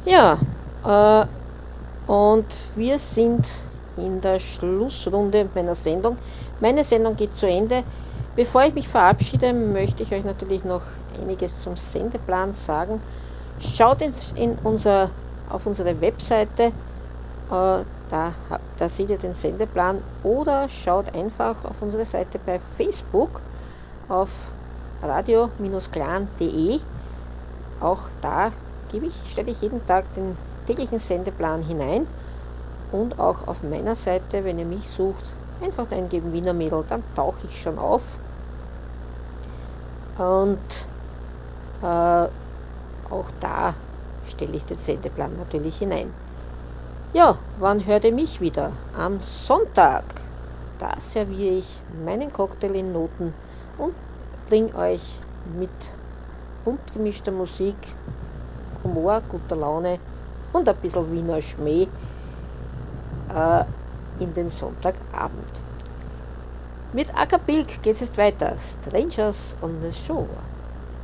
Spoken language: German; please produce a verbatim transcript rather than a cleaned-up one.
Ja, äh, und wir sind in der Schlussrunde meiner Sendung. Meine Sendung geht zu Ende. Bevor ich mich verabschiede, möchte ich euch natürlich noch einiges zum Sendeplan sagen. Schaut ins, in unser, auf unsere Webseite, äh, da, da seht ihr den Sendeplan, oder schaut einfach auf unsere Seite bei Facebook auf radio-clan punkt de. Auch da gebe ich, stelle ich jeden Tag den täglichen Sendeplan hinein, und auch auf meiner Seite, wenn ihr mich sucht, einfach eingeben Wiener Mädel, dann tauche ich schon auf. Und äh, auch da stelle ich den Sendeplan natürlich hinein. Ja, wann hört ihr mich wieder? Am Sonntag. Da serviere ich meinen Cocktail in Noten und bringe euch mit bunt gemischter Musik, Humor, guter Laune und ein bisschen Wiener Schmäh äh, in den Sonntagabend. Mit Acapulco geht es weiter. Strangers on the Shore.